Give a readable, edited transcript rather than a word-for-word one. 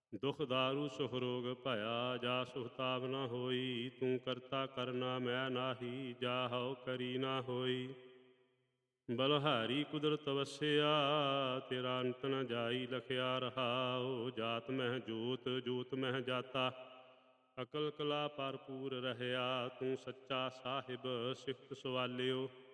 ਦੁਖ ਦਾਰੂ ਸੁਖ ਰੋਗ ਭਇਆ, ਜਾ ਸੁਖਤਾਪ ਨ ਹੋਈ। ਤੂੰ ਕਰਤਾ ਕਰਨਾ ਮੈਂ ਨਾਹੀ, ਜਾ ਹਉ ਕਰੀ ਨਾ ਹੋਈ। ਬਲਹਾਰੀ ਕੁਦਰਤ ਵਸਿਆ, ਤੇਰਾ ਅੰਤ ਨ ਜਾਈ। ਲਖਿਆ ਰਹਾਉ, ਜਾਤ ਮਹਿ ਜੋਤ, ਜੋਤ ਮਹਿ ਜਾਤਾ। ਅਕਲ ਕਲਾ ਭਰਪੂਰ ਰਹਿਆ, ਤੂੰ ਸੱਚਾ ਸਾਹਿਬ ਸਿਫਤ ਸਵਾਲਿਓ।